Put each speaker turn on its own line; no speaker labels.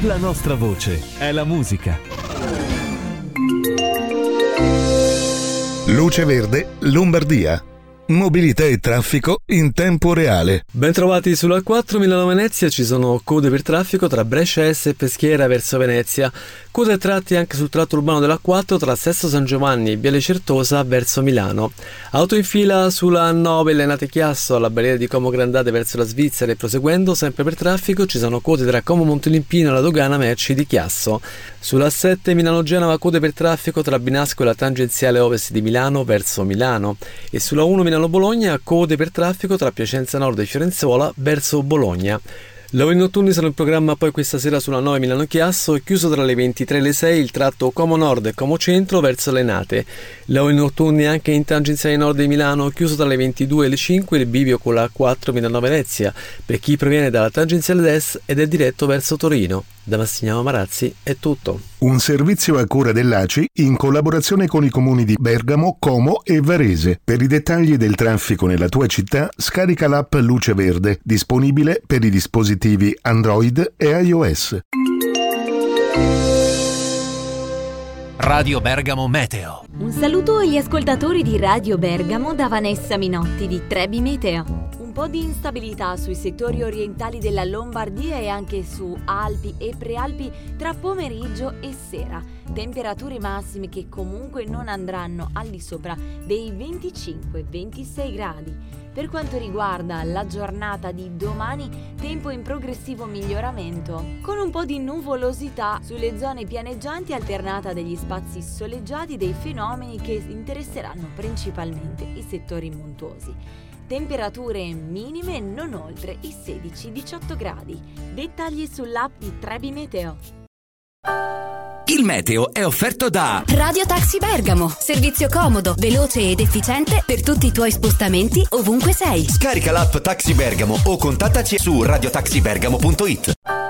La nostra voce è la musica.
Luce Verde, Lombardia. Mobilità e traffico in tempo reale.
Bentrovati sulla 4 Milano-Venezia, ci sono code per traffico tra Brescia Est e Peschiera verso Venezia. Code a tratti anche sul tratto urbano della 4 tra Sesto San Giovanni e Viale Certosa verso Milano. Auto in fila sulla 9 Lenate Chiasso alla barriera di Como Grandate verso la Svizzera e proseguendo sempre per traffico ci sono code tra Como Montolimpino e la dogana merci di Chiasso. Sulla 7 Milano-Genova code per traffico tra Binasco e la tangenziale ovest di Milano verso Milano e sulla 1 Milano-Bologna code per traffico tra Piacenza Nord e Fiorenzuola verso Bologna. Lavori notturni sono in programma poi questa sera sulla 9 Milano-Chiasso, chiuso tra le 23 e le 6 il tratto Como Nord e Como Centro verso Lenate. Lavori notturni anche in tangenziale nord di Milano, chiuso tra le 22 e le 5 il bivio con la 4 Milano-Venezia per chi proviene dalla tangenziale est ed è diretto verso Torino. Da Massimiliano Marazzi è tutto.
Un servizio a cura dell'ACI in collaborazione con i comuni di Bergamo, Como e Varese. Per i dettagli del traffico nella tua città, scarica l'app Luce Verde, disponibile per i dispositivi Android e iOS.
Radio Bergamo Meteo.
Un saluto agli ascoltatori di Radio Bergamo da Vanessa Minotti di Trebi Meteo. Un po' di instabilità sui settori orientali della Lombardia e anche su Alpi e Prealpi tra pomeriggio e sera. Temperature massime che comunque non andranno al di sopra dei 25-26 gradi. Per quanto riguarda la giornata di domani, tempo in progressivo miglioramento, con un po' di nuvolosità sulle zone pianeggianti alternata degli spazi soleggiati dei fenomeni che interesseranno principalmente i settori montuosi. Temperature minime non oltre i 16-18 gradi. Dettagli sull'app di Trebi Meteo.
Il meteo è offerto da
Radio Taxi Bergamo. Servizio comodo, veloce ed efficiente per tutti i tuoi spostamenti ovunque sei.
Scarica l'app Taxi Bergamo o contattaci su radiotaxibergamo.it.